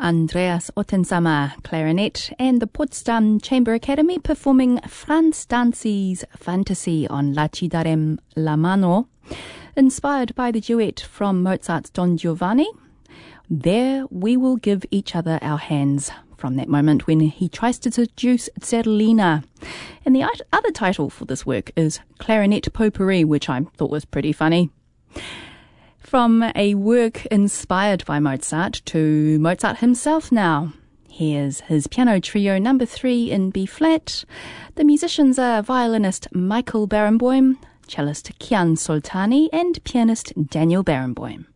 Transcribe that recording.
Andreas Ottensama, clarinet, and the Potsdam Chamber Academy performing Franz Danzi's Fantasy on La Ci darem la mano, inspired by the duet from Mozart's Don Giovanni. There we will give each other our hands, from that moment when he tries to seduce Zerlina. And the other title for this work is Clarinet Potpourri, which I thought was pretty funny. From a work inspired by Mozart to Mozart himself now. Here's his piano trio number 3 in B-flat. The musicians are violinist Michael Barenboim, cellist Kian Soltani, and pianist Daniel Barenboim.